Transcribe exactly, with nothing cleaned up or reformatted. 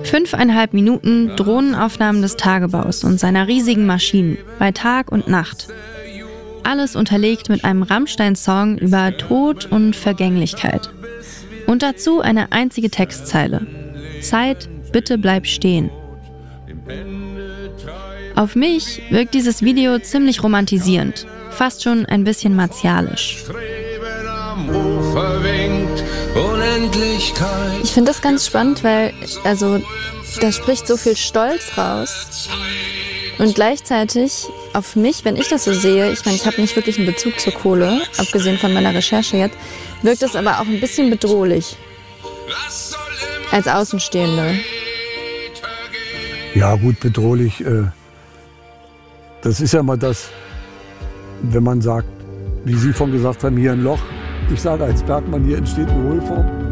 Fünfeinhalb Minuten Drohnenaufnahmen des Tagebaus und seiner riesigen Maschinen bei Tag und Nacht. Alles unterlegt mit einem Rammstein-Song über Tod und Vergänglichkeit. Und dazu eine einzige Textzeile. Zeit, bitte bleib stehen. Auf mich wirkt dieses Video ziemlich romantisierend, fast schon ein bisschen martialisch. Ich finde das ganz spannend, weil also da spricht so viel Stolz raus und gleichzeitig auf mich, wenn ich das so sehe, ich meine, ich habe nicht wirklich einen Bezug zur Kohle, abgesehen von meiner Recherche jetzt, wirkt das aber auch ein bisschen bedrohlich als Außenstehende. Ja gut, bedrohlich, äh, das ist ja mal das, wenn man sagt, wie Sie vorhin gesagt haben, hier ein Loch. Ich sage als Bergmann, hier entsteht eine Hohlform.